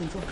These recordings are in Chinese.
请坐。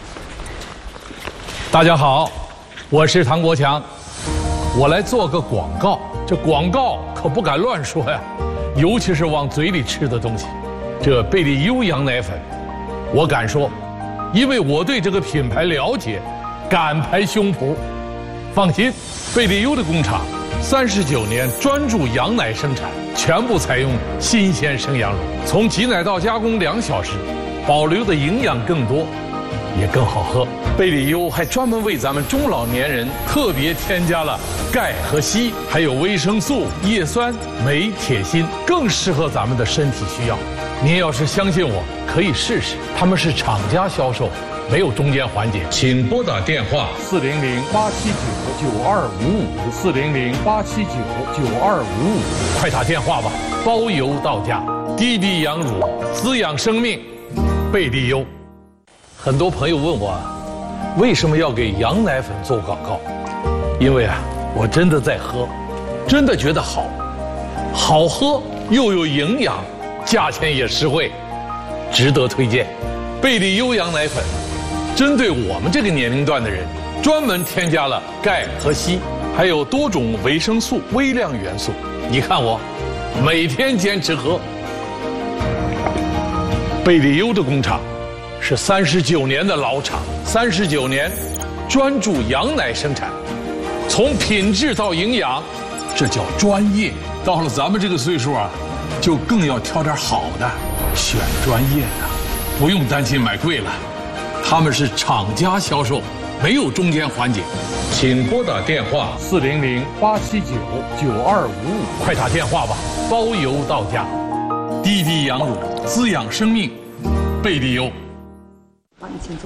大家好，我是唐国强，我来做个广告。这广告可不敢乱说呀，尤其是往嘴里吃的东西。这贝利优羊奶粉，我敢说，因为我对这个品牌了解，敢拍胸脯。放心，贝利优的工厂39年专注羊奶生产，全部采用新鲜生羊乳，从挤奶到加工2小时，保留的营养更多，也更好喝。贝利优还专门为咱们中老年人特别添加了钙和硒，还有维生素、叶酸、镁、铁、锌，更适合咱们的身体需要。您要是相信我，可以试试。他们是厂家销售，没有中间环节。请拨打电话400-879-9255，400-879-9255，快打电话吧，包邮到家。低低羊乳，滋养生命，贝利优。很多朋友问我，为什么要给羊奶粉做广告？因为我真的在喝，真的觉得好，好喝又有营养，价钱也实惠，值得推荐。贝利优羊奶粉针对我们这个年龄段的人，专门添加了钙和硒，还有多种维生素、微量元素。你看我每天坚持喝。贝利优的工厂是39年的老厂，39年专注羊奶生产，从品质到营养，这叫专业。到了咱们这个岁数就更要挑点好的，选专业的，不用担心买贵了。他们是厂家销售，没有中间环节。请拨打电话400-879-9255，快打电话吧，包邮到家。低低羊乳，滋养生命，贝利优。 好，你请坐。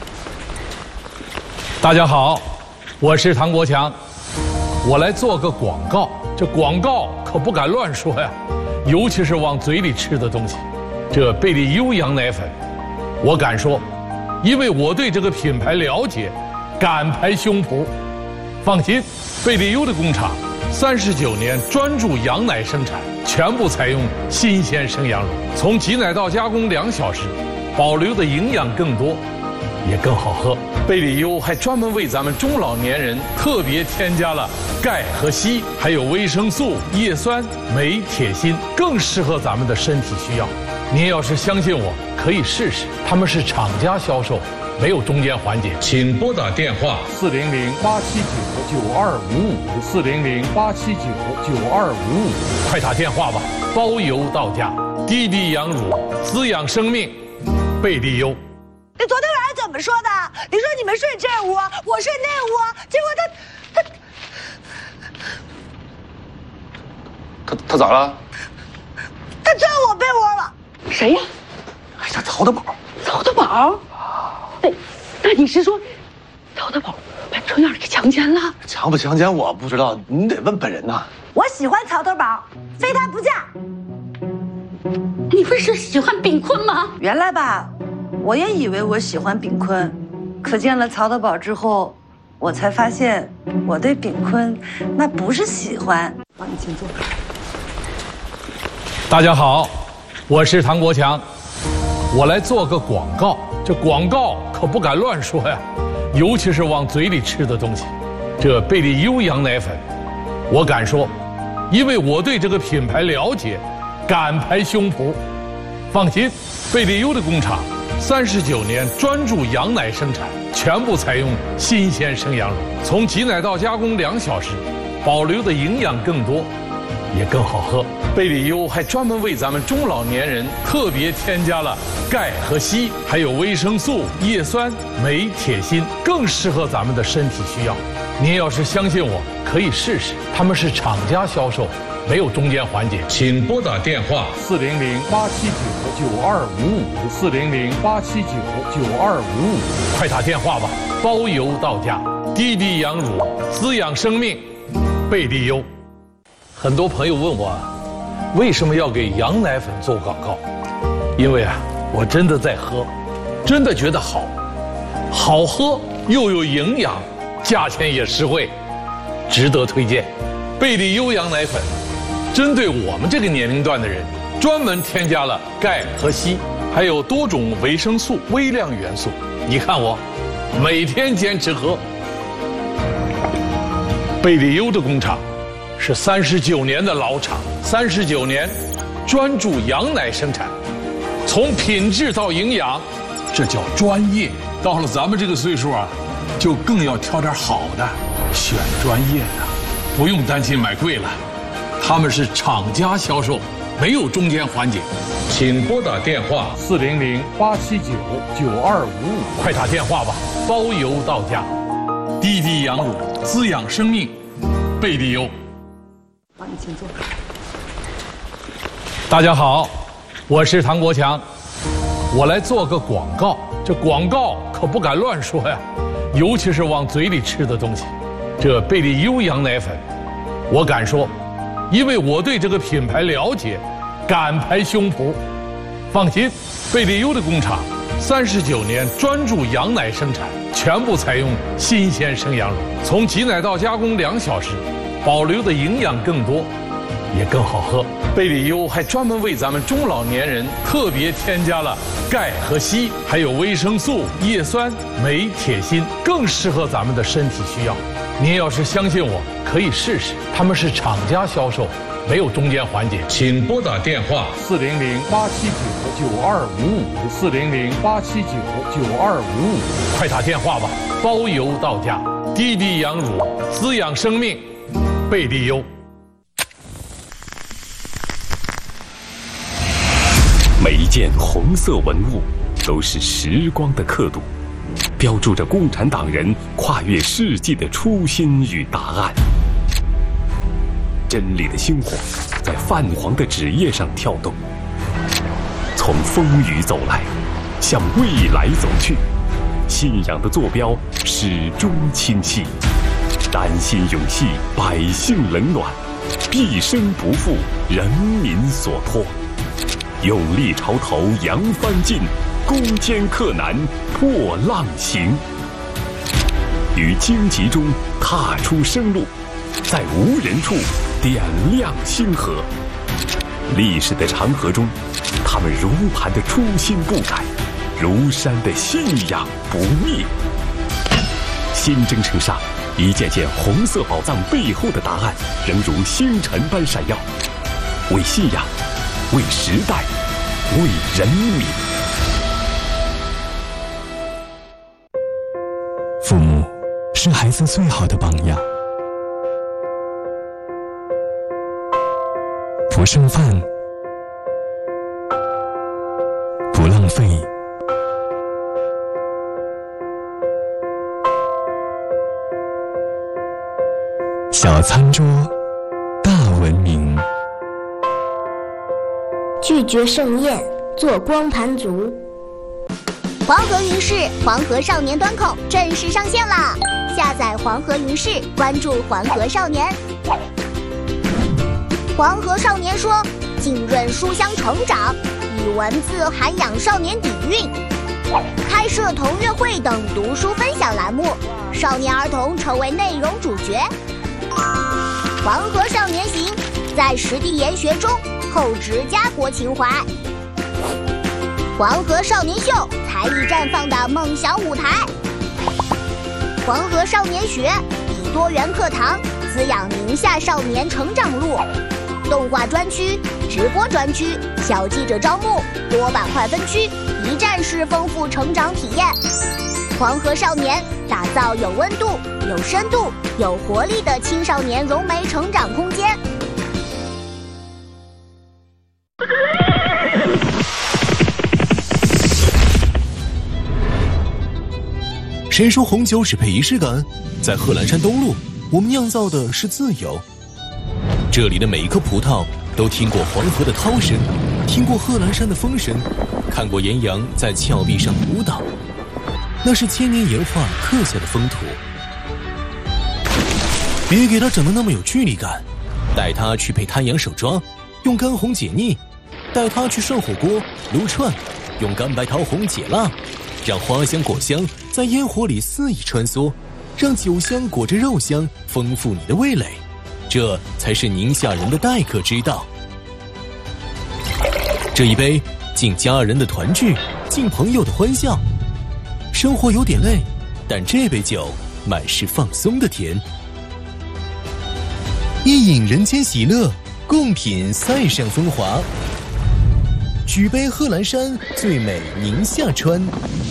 大家好，我是唐国强，我来做个广告。这广告可不敢乱说呀，尤其是往嘴里吃的东西。这贝利优羊奶粉，我敢说，因为我对这个品牌了解，敢拍胸脯。放心，贝利优的工厂39年专注羊奶生产，全部采用新鲜生羊乳，从挤奶到加工2小时，保留的营养更多，也更好喝。贝利优还专门为咱们中老年人特别添加了钙和硒，还有维生素、叶酸、镁、铁、锌，更适合咱们的身体需要。您要是相信我，可以试试。他们是厂家销售，没有中间环节。请拨打电话400-879-9255，400-879-9255，快打电话吧，包邮到家。低低羊乳，滋养生命，贝利优。 你昨天晚上怎么说的？你说你们睡这屋，我睡那屋，结果他咋了？ 他钻我被窝了。谁呀？ 哎呀，曹德宝。 曹德宝？那你是说，曹德宝把春燕给强奸了？ 强不强奸我不知道，你得问本人呐。 我喜欢曹德宝，非他不嫁。 你不是喜欢炳坤吗？ 原来吧，我也以为我喜欢炳坤，可见了曹德宝之后，我才发现我对炳坤那不是喜欢。好，你请坐。 大家好，我是唐国强，我来做个广告。这广告可不敢乱说呀，尤其是往嘴里吃的东西。这贝利优羊奶粉，我敢说，因为我对这个品牌了解，敢拍胸脯。放心，贝利优的工厂39年专注羊奶生产，全部采用新鲜生羊乳，从挤奶到加工2小时，保留的营养更多，也更好喝。贝利优还专门为咱们中老年人特别添加了钙和硒，还有维生素、叶酸、镁、铁、锌，更适合咱们的身体需要。您要是相信我，可以试试。他们是厂家销售，没有中间环节。请拨打电话400-879-9255，400-879-9255，快打电话吧，包邮到家。低低羊乳，滋养生命，贝利优。很多朋友问我，为什么要给羊奶粉做广告？因为我真的在喝，真的觉得好，好喝又有营养，价钱也实惠，值得推荐。贝利优羊奶粉针对我们这个年龄段的人，专门添加了钙和硒，还有多种维生素、微量元素。 你看我，每天坚持喝。贝利优的工厂是39年的老厂，39年专注羊奶生产，从品质到营养，这叫专业。到了咱们这个岁数啊，就更要挑点好的，选专业的，不用担心买贵了。他们是厂家销售，没有中间环节。请拨打电话400-879-9255，快打电话吧，包邮到家。滴滴羊乳，滋养生命，贝利优。 帮你请坐。 大家好，我是唐国强，我来做个广告。这广告可不敢乱说呀，尤其是往嘴里吃的东西。这贝利优羊奶粉，我敢说，因为我对这个品牌了解，敢拍胸脯。放心，贝利优的工厂39年专注羊奶生产，全部采用新鲜生羊乳，从挤奶到加工2小时，保留的营养更多，也更好喝。贝利优还专门为咱们中老年人特别添加了钙和硒，还有维生素、叶酸、镁、铁、锌，更适合咱们的身体需要。您要是相信我，可以试试。他们是厂家销售，没有中间环节。请拨打电话400-879-9255，400-879-9255，快打电话吧，包邮到家。滴滴羊乳，滋养生命，贝利优。 每一件红色文物都是时光的刻度，标注着共产党人跨越世纪的初心与答案。真理的星火在泛黄的纸页上跳动，从风雨走来，向未来走去。信仰的坐标始终清晰，丹心永系百姓冷暖，毕生不负人民所托。勇立潮头扬帆进，攻坚克难破浪行。于荆棘中踏出生路，在无人处点亮星河。历史的长河中，他们如磐的初心不改，如山的信仰不灭。新征程上，一件件红色宝藏背后的答案，仍如星辰般闪耀。为信仰，为时代，为人民。 父母是孩子最好的榜样。不剩饭，不浪费，小餐桌，大文明。 拒绝盛宴，做光盘族。 黄河云视黄河少年端口正式上线啦！下载黄河云视，关注黄河少年。黄河少年说，浸润书香成长，以文字涵养少年底蕴，开设童乐会等读书分享栏目，少年儿童成为内容主角。黄河少年行，在实地研学中厚植家国情怀。黄河少年秀，才艺绽放的梦想舞台。黄河少年学，以多元课堂滋养宁夏少年成长路。动画专区、直播专区、小记者招募、多板块分区，一站式丰富成长体验。黄河少年打造有温度、有深度、有活力的青少年融媒成长空间。 谁说红酒只配仪式感？在贺兰山东路，我们酿造的是自由。这里的每一颗葡萄都听过黄河的涛声，听过贺兰山的风声，看过岩羊在峭壁上舞蹈，那是千年岩画刻下的风土。别给它整得那么有距离感，带它去配滩羊手抓，用干红解腻；带它去涮火锅、撸串，用干白桃红解辣。让花香果香在烟火里肆意穿梭，让酒香裹着肉香丰富你的味蕾。这才是宁夏人的待客之道。这一杯敬家人的团聚，敬朋友的欢笑。 生活有点累，但这杯酒满是放松的甜。一饮人间喜乐，共品塞上风华。举杯贺兰山，最美宁夏川。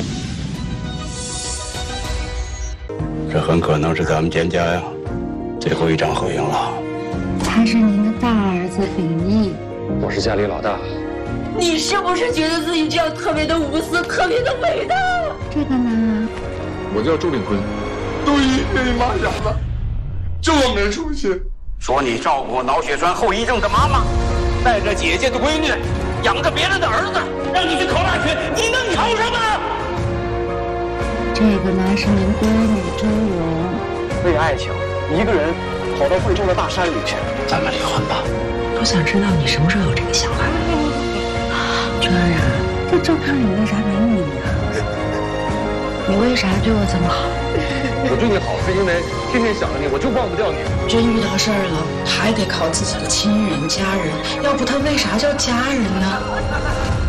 这很可能是咱们蒹葭呀最后一张合影了。 他是您的大儿子秉义， 我是家里老大。 你是不是觉得自己这样特别的无私，特别的伟大？ 这个呢？ 我叫周炳坤，对你妈养的，这么没出息。 说你照顾脑血栓后遗症的妈妈，带着姐姐的闺女，养着别人的儿子，让你去考大学，你能考什么？ 这个呢是您闺女周蓉， 为爱情，一个人跑到贵州的大山里去。 咱们离婚吧。 我想知道你什么时候有这个想法。 娟儿啊，这照片里为啥没你呀？你为啥对我这么好？ 我对你好是因为天天想着你，我就忘不掉你。 真遇到事儿了，还得靠自己的亲人家人，要不他为啥叫家人呢？